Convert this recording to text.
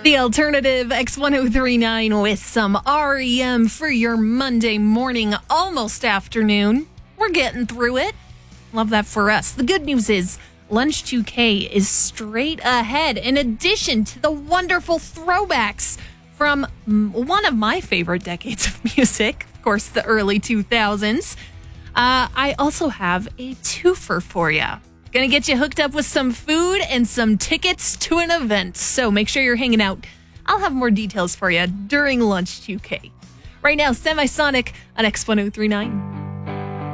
The alternative X1039 with some REM for your Monday morning, almost afternoon. We're getting through it. Love that for us. The good news is Lunch 2K is straight ahead in addition to the wonderful throwbacks from one of my favorite decades of music, of course, the early 2000s. I also have a twofer for you. Gonna get you hooked up with some food and some tickets to an event. So make sure you're hanging out. I'll have more details for you during Lunch 2K. Right now, Semisonic on X1039.